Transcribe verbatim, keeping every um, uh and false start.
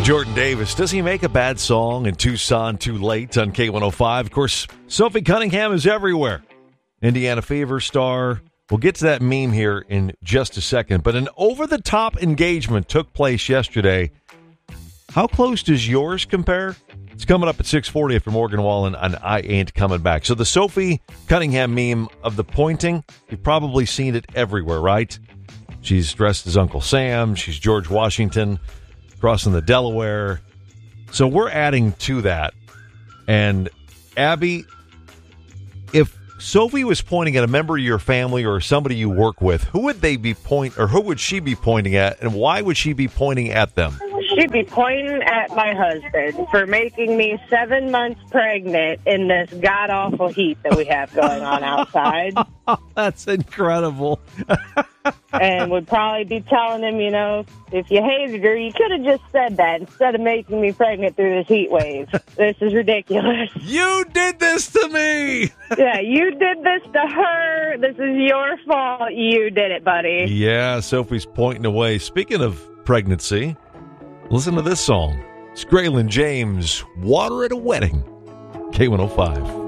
Jordan Davis, does he make a bad song in Tucson too late on K one oh five? Of course, Sophie Cunningham is everywhere. Indiana Fever star. We'll get to that meme here in just a second. But an over-the-top engagement took place yesterday. How close does yours compare? It's coming up at six forty after Morgan Wallen on I Ain't Coming Back. So the Sophie Cunningham meme of the pointing, you've probably seen it everywhere, right? She's dressed as Uncle Sam. She's George Washington crossing the Delaware. So we're adding to that. And Abby, if Sophie was pointing at a member of your family or somebody you work with, who would they be point or who would she be pointing at, and why would she be pointing at them? She'd be pointing at my husband for making me seven months pregnant in this god-awful heat that we have going on outside. That's incredible. And would probably be telling him, you know, if you hated her, you could have just said that instead of making me pregnant through this heat wave. This is ridiculous. You did this to me. Yeah, you did this to her. This is your fault. You did it, buddy. Yeah, Sophie's pointing away. Speaking of pregnancy, listen to this song. It's Graylin James, Water at a Wedding, K one oh five.